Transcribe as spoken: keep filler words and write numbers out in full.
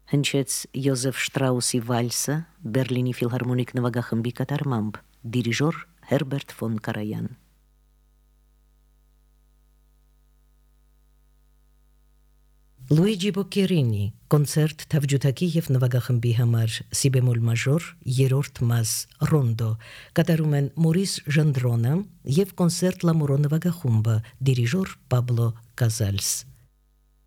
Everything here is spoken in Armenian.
հնչեց Յոզեֆ Շտրաուսի վալսը Բերլինի ֆիլհարմոնիկ նվագախմբի կատարմամբ, դիրիժոր Հերբերտ ֆոն Կարայան։ Լուիջի Բոկերինի կոնցերտ թավջութակի եւ նվագախմբի համար սի բեմոլ մաժոր երրորդ մաս ռոնդո կատարում են Մորիս Ժանդրոնը եւ կոնցերտ լամուրո նվագախումբը դիրիժոր Պաբլո Կազալս։